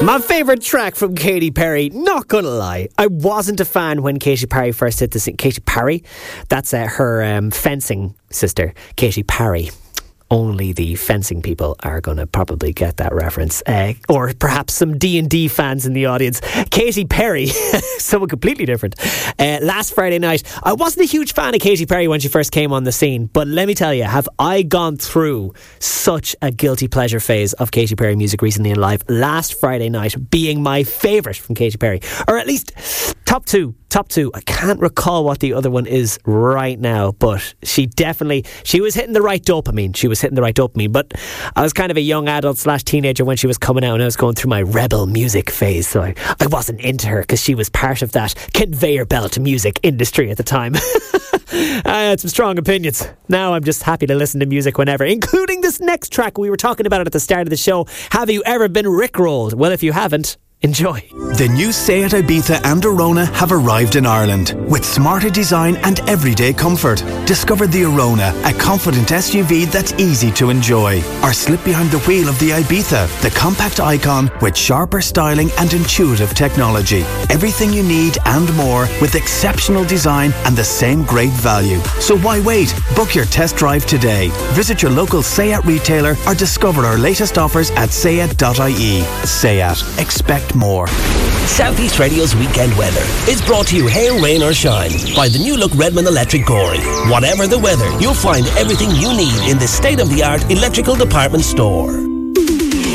My favourite track from Katy Perry, not gonna lie, I wasn't a fan when Katy Perry first hit the scene. Katy Perry? That's her fencing sister, Katy Perry. Only the fencing people are going to probably get that reference. Or perhaps some D&D fans in the audience. Katy Perry, someone completely different. Last Friday night, I wasn't a huge fan of Katy Perry when she first came on the scene, but let me tell you, have I gone through such a guilty pleasure phase of Katy Perry music recently in life. Last Friday night being my favourite from Katy Perry, or at least top two. I can't recall what the other one is right now, but she was hitting the right dopamine. But I was kind of a young adult / teenager when she was coming out, and I was going through my rebel music phase, so I wasn't into her because she was part of that conveyor belt music industry at the time. I had some strong opinions. Now I'm just happy to listen to music whenever, including this next track. We were talking about it at the start of the show. Have you ever been rickrolled? Well, if you haven't, enjoy. The new Seat Ibiza and Arona have arrived in Ireland with smarter design and everyday comfort. Discover the Arona, a confident SUV that's easy to enjoy. Or slip behind the wheel of the Ibiza, the compact icon with sharper styling and intuitive technology. Everything you need and more with exceptional design and the same great value. So why wait? Book your test drive today. Visit your local Seat retailer or discover our latest offers at seat.ie. Seat. Expect more. Southeast Radio's weekend weather is brought to you, hail, rain or shine, by the new look Redmond Electric Gorey. Whatever the weather, you'll find everything you need in the state-of-the-art electrical department store.